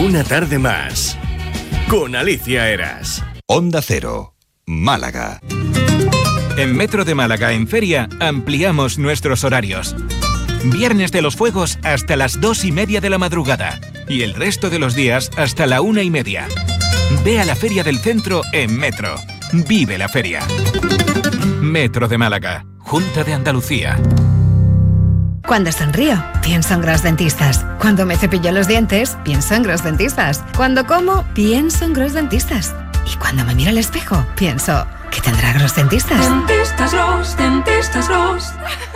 Una tarde más con Alicia Eras. Onda Cero, Málaga. En Metro de Málaga, en Feria, ampliamos nuestros horarios. Viernes de los Fuegos hasta las 2:30 de la madrugada. Y el resto de los días hasta la 1:30. Ve a la Feria del Centro en Metro. Vive la feria. Metro de Málaga, Junta de Andalucía. Cuando sonrío, pienso en Gros Dentistas. Cuando me cepillo los dientes, pienso en Gros Dentistas. Cuando como, pienso en Gros Dentistas. Y cuando me miro al espejo, pienso, ¿qué tendrá Gros Dentistas? Dentistas Gros, Dentistas Gros.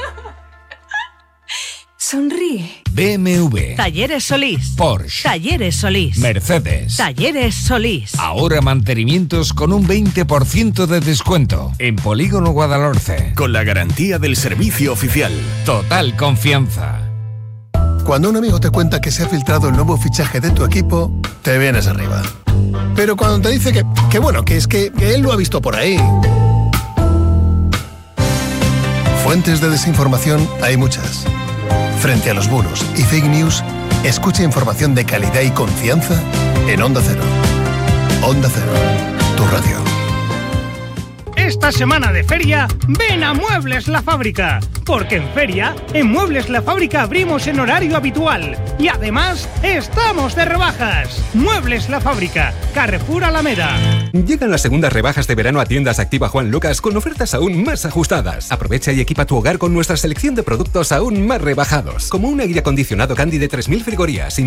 Sonríe. BMW. Talleres Solís. Porsche. Talleres Solís. Mercedes. Talleres Solís. Ahora mantenimientos con un 20% de descuento. En Polígono Guadalhorce. Con la garantía del servicio oficial. Total confianza. Cuando un amigo te cuenta que se ha filtrado el nuevo fichaje de tu equipo, te vienes arriba. Pero cuando te dice que él lo ha visto por ahí. Fuentes de desinformación hay muchas. Frente a los bulos y fake news, escucha información de calidad y confianza en Onda Cero. Onda Cero, tu radio. Esta semana de feria, ven a Muebles La Fábrica, porque en feria, en Muebles La Fábrica abrimos en horario habitual y además estamos de rebajas. Muebles La Fábrica, Carrefour Alameda. Llegan las segundas rebajas de verano a Tiendas Activa Juan Lucas con ofertas aún más ajustadas. Aprovecha y equipa tu hogar con nuestra selección de productos aún más rebajados, como un aire acondicionado Candy de 3000 frigorías,